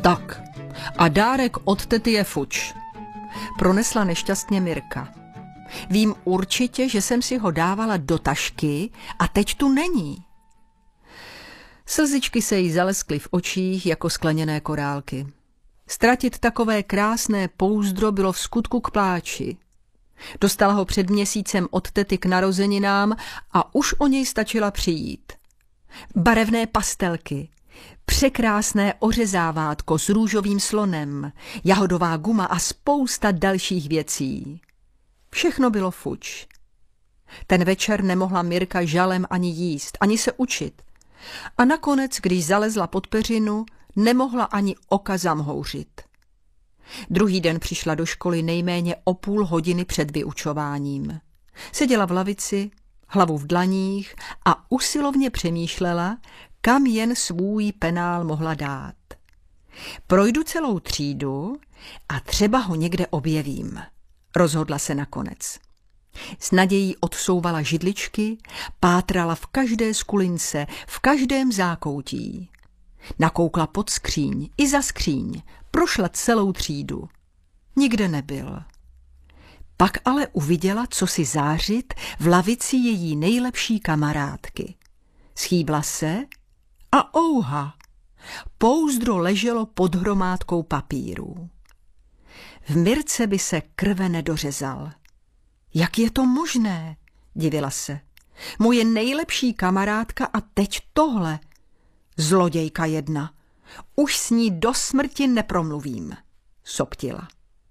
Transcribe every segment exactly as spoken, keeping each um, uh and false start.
Tak, a dárek od tety je fuč, pronesla nešťastně Mirka. Vím určitě, že jsem si ho dávala do tašky a teď tu není. Slzičky se jí zaleskly v očích jako skleněné korálky. Ztratit takové krásné pouzdro bylo v skutku k pláči. Dostala ho před měsícem od tety k narozeninám a už o něj stačila přijít. Barevné pastelky, překrásné ořezávátko s růžovým slonem, jahodová guma a spousta dalších věcí. Všechno bylo fuč. Ten večer nemohla Mirka žalem ani jíst, ani se učit. A nakonec, když zalezla pod peřinu, nemohla ani oka zamhouřit. Druhý den přišla do školy nejméně o půl hodiny před vyučováním. Seděla v lavici, hlavu v dlaních a usilovně přemýšlela, kam jen svůj penál mohla dát. Projdu celou třídu a třeba ho někde objevím, rozhodla se nakonec. S nadějí odsouvala židličky, pátrala v každé skulince, v každém zákoutí. Nakoukla pod skříň i za skříň, prošla celou třídu. Nikde nebyl. Pak ale uviděla, co si zářit v lavici její nejlepší kamarádky. Schýbla se a ouha, pouzdro leželo pod hromádkou papírů. V Mirce by se krve nedořezal. Jak je to možné? Divila se. Moje nejlepší kamarádka a teď tohle. Zlodějka jedna. Už s ní do smrti nepromluvím, soptila.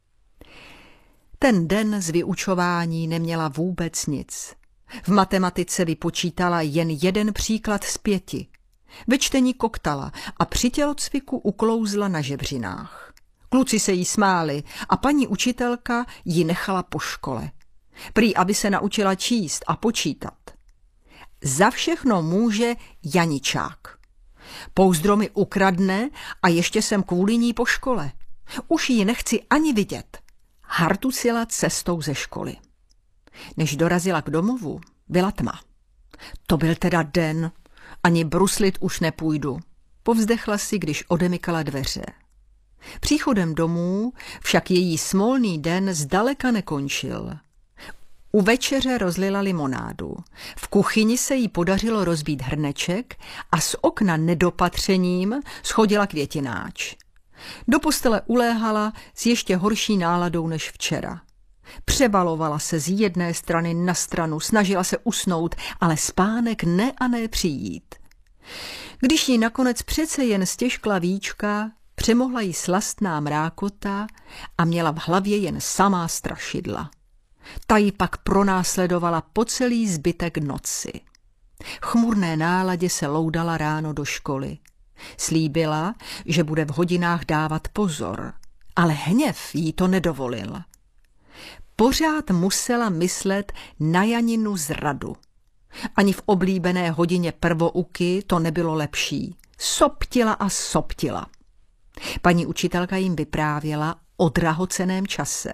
Ten den z vyučování neměla vůbec nic. V matematice vypočítala jen jeden příklad z pěti. Ve čtení koktala a při tělocviku uklouzla na žebřinách. Kluci se jí smáli a paní učitelka ji nechala po škole. Prý, aby se naučila číst a počítat. Za všechno může Janičák. Pouzdro mi ukradne a ještě jsem kvůli ní po škole. Už ji nechci ani vidět. Hartusila cestou ze školy. Než dorazila k domovu, byla tma. To byl teda den, ani bruslit už nepůjdu. Povzdechla si, když odemykala dveře. Příchodem domů však její smolný den zdaleka nekončil. U večeře rozlila limonádu. V kuchyni se jí podařilo rozbít hrneček a z okna nedopatřením schodila květináč. Do postele uléhala s ještě horší náladou než včera. Přebalovala se z jedné strany na stranu, snažila se usnout, ale spánek ne a ne přijít. Když jí nakonec přece jen stěžkla víčka, přemohla jí slastná mrákota a měla v hlavě jen samá strašidla. Ta ji pak pronásledovala po celý zbytek noci. V chmurné náladě se loudala ráno do školy. Slíbila, že bude v hodinách dávat pozor, ale hněv jí to nedovolil. Pořád musela myslet na Janinu zradu. Ani v oblíbené hodině prvouky to nebylo lepší. Soptila a soptila. Paní učitelka jim vyprávěla o drahocenném čase.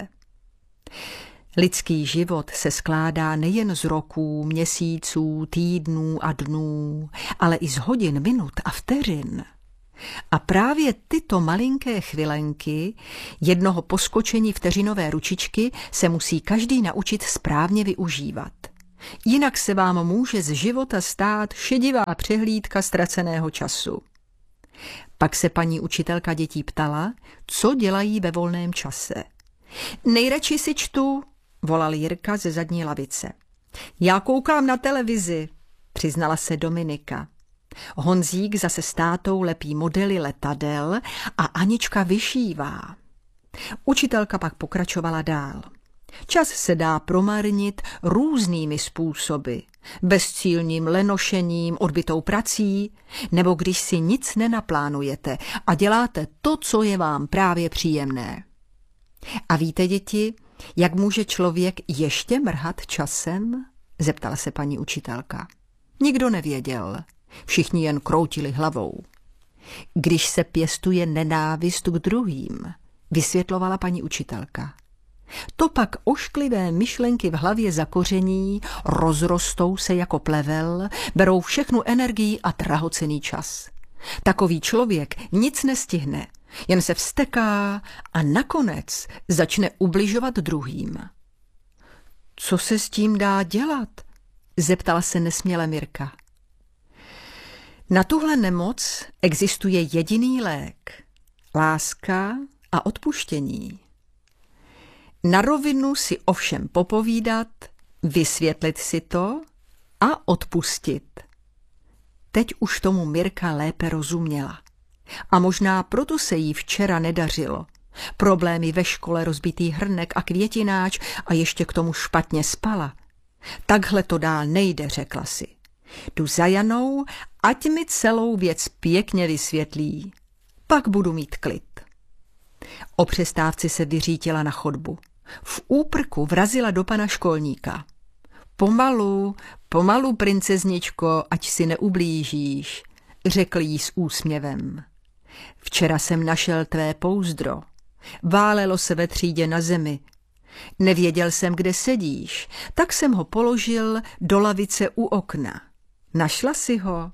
Lidský život se skládá nejen z roků, měsíců, týdnů a dnů, ale i z hodin, minut a vteřin. A právě tyto malinké chvilenky, jednoho poskočení vteřinové ručičky, se musí každý naučit správně využívat. Jinak se vám může z života stát šedivá přehlídka ztraceného času. Pak se paní učitelka dětí ptala, co dělají ve volném čase. Nejradši si čtu, volal Jirka ze zadní lavice. Já koukám na televizi, přiznala se Dominika. Honzík zase s tátou lepí modely letadel a Anička vyšívá. Učitelka pak pokračovala dál. Čas se dá promarnit různými způsoby. Bezcílním lenošením, odbytou prací, nebo když si nic nenaplánujete a děláte to, co je vám právě příjemné. A víte, děti, jak může člověk ještě mrhat časem? Zeptala se paní učitelka. Nikdo nevěděl. Všichni jen kroutili hlavou. Když se pěstuje nenávist k druhým, vysvětlovala paní učitelka. To pak ošklivé myšlenky v hlavě zakoření, rozrostou se jako plevel, berou všechnu energii a drahocenný čas. Takový člověk nic nestihne, jen se vzteká a nakonec začne ubližovat druhým. Co se s tím dá dělat? Zeptala se nesměle Mirka. Na tuhle nemoc existuje jediný lék. Láska a odpuštění. Na rovinu si ovšem popovídat, vysvětlit si to a odpustit. Teď už tomu Mirka lépe rozuměla. A možná proto se jí včera nedařilo. Problémy ve škole, rozbitý hrnek a květináč a ještě k tomu špatně spala. Takhle to dál nejde, řekla si. Jdu za Janou, ať mi celou věc pěkně vysvětlí. Pak budu mít klid. O přestávce se vyřítila na chodbu. V úprku vrazila do pana školníka. Pomalu, pomalu, princezničko, ať si neublížíš, řekl jí s úsměvem. Včera jsem našel tvé pouzdro. Válelo se ve třídě na zemi. Nevěděl jsem, kde sedíš, tak jsem ho položil do lavice u okna. Našla si ho?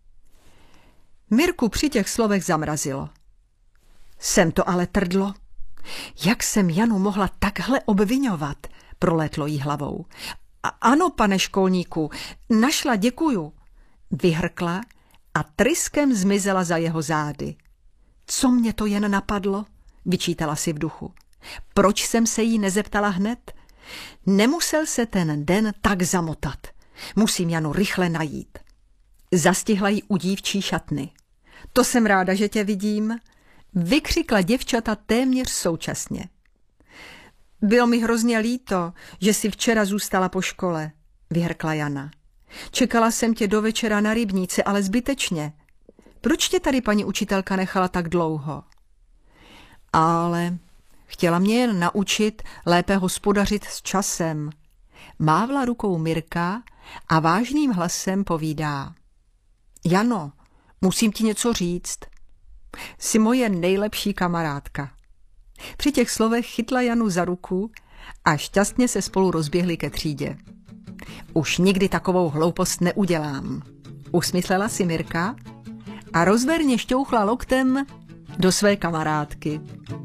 Mirku při těch slovech zamrazilo. Jsem to ale trdlo. Jak jsem Janu mohla takhle obviňovat, prolétlo jí hlavou. A ano, pane školníku, našla, děkuju, vyhrkla a tryskem zmizela za jeho zády. Co mě to jen napadlo, vyčítala si v duchu. Proč jsem se jí nezeptala hned? Nemusel se ten den tak zamotat. Musím Janu rychle najít. Zastihla ji u dívčí šatny. To jsem ráda, že tě vidím, vykřikla děvčata téměř současně. Bylo mi hrozně líto, že jsi včera zůstala po škole, vyhrkla Jana. Čekala jsem tě do večera na rybníce, ale zbytečně. Proč tě tady paní učitelka nechala tak dlouho? Ale chtěla mě jen naučit lépe hospodařit s časem. Mávla rukou Mirka a vážným hlasem povídá. Jano, musím ti něco říct. Jsi moje nejlepší kamarádka. Při těch slovech chytla Janu za ruku a šťastně se spolu rozběhli ke třídě. Už nikdy takovou hloupost neudělám, usmyslela si Mirka a rozverně šťouchla loktem do své kamarádky.